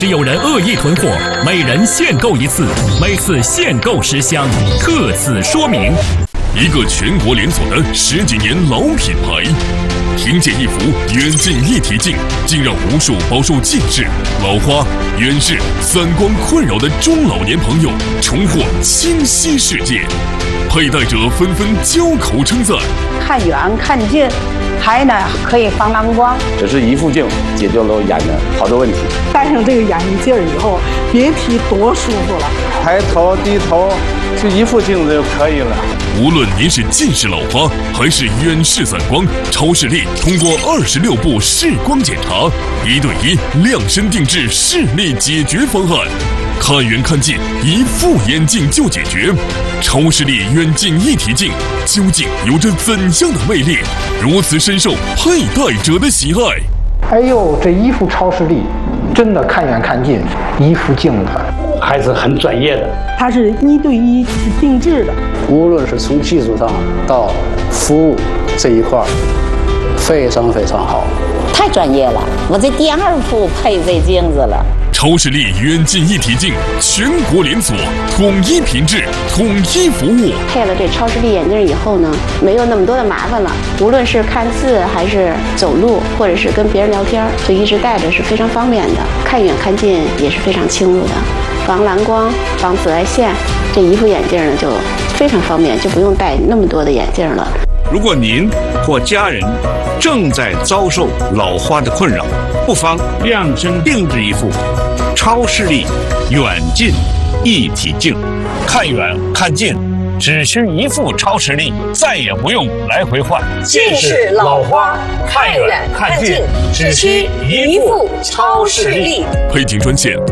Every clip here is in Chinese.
只有人恶意囤货，每人限购一次，每次限购10箱，特此说明。 一个全国连锁的10几年老品牌，凭借一幅远近一体镜，竟让无数饱受近视、老花、远视、散光困扰的中老年朋友重获清晰世界。佩戴者纷纷交口称赞： 看远看近，还呢可以防蓝光。 这是一副镜解决了眼的好多问题。 戴上这个眼镜以后，别提多舒服了。 抬头低头，就一副镜子就可以了。 无论您是近视老花还是远视散光，超视力通过26步视光检查，1对1量身定制视力解决方案。看远看近，一副眼镜就解决。超视力远近一体镜究竟有着怎样的魅力，如此深受佩戴者的喜爱？ 哎呦，这一副超视力，真的看远看近，一副镜子， 还是很专业的。 它是1对1定制的， 无论是从技术上到服务这一块，非常非常好。 太专业了，我这第2副配这镜子了。 超视力远近一体镜全国连锁，统一品质，统一服务。 配了这超视力眼镜以后呢，没有那么多的麻烦了。无论是看字还是走路，或者是跟别人聊天，就一直戴着是非常方便的。看远看近也是非常清楚的，防蓝光、防紫外线，这一副眼镜呢就非常方便，就不用戴那么多的眼镜了。 如果您或家人正在遭受老花的困扰，不妨量身定制一副超视力远近一体镜，看远看近只需一副超视力，再也不用来回换。 近视老花看远看近只需一副超视力。 配镜专线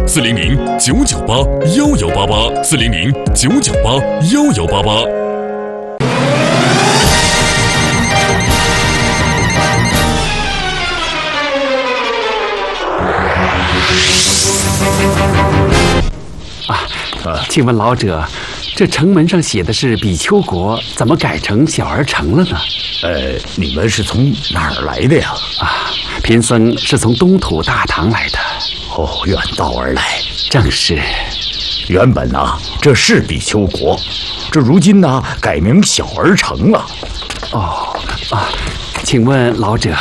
400-998-1188，400-998-1188。 请问老者，这城门上写的是比丘国，怎么改成小儿城了呢？ 你们是从哪儿来的呀？ 贫僧是从东土大唐来的。 哦，远道而来。 正是。 原本这是比丘国，这如今改名小儿城了。 请问老者，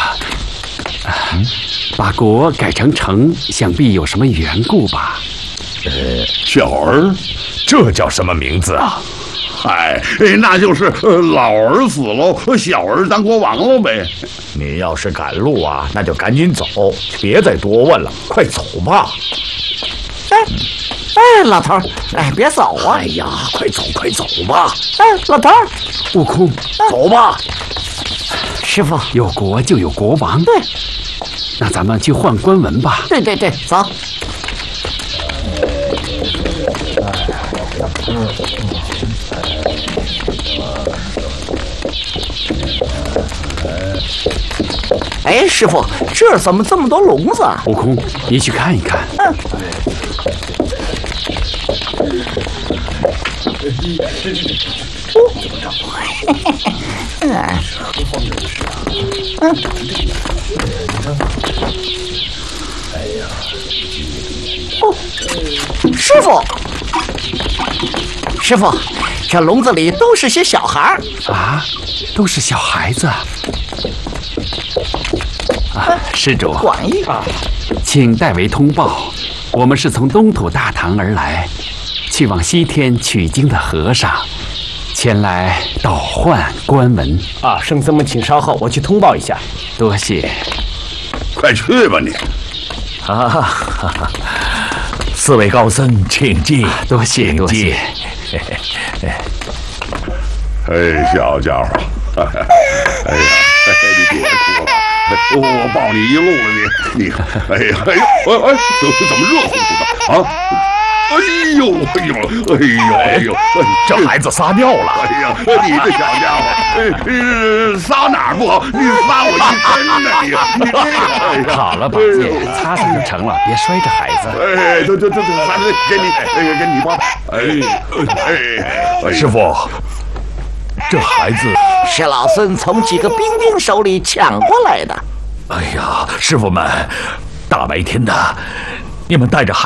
把国改成城，想必有什么缘故吧？ 小儿，这叫什么名字啊？那就是老儿死喽，小儿当国王喽呗。 你要是赶路那就赶紧走，别再多问了，快走吧。 老头，别走啊！ 哎呀，快走吧！ 老头， 悟空， 走吧。 师傅， 有国就有国王。 对， 那咱们去换官文吧。 对，走。师傅，这儿怎么这么多笼子啊？ 悟空，你去看一看。 师傅，这笼子里都是些小孩都是小孩子。施主， 管一个， 请代为通报，我们是从东土大唐而来，去往西天取经的和尚，前来倒换官文。 圣僧们请稍后，我去通报一下。 多谢。 快去吧你。 4位高僧，请进。 多谢。 小家伙，你别哭了。我抱你一路了，你，怎么热乎乎的啊？哎呦， 这孩子撒尿了！ 哎呀，你这小家伙，撒哪儿不好？你撒我一身呢！你这个， 好了，宝剑，擦擦就成了，别摔着孩子。 给你吧。 师傅，这孩子是老孙从几个兵丁手里抢过来的。 哎呀，师傅们，大白天的，你们带着孩子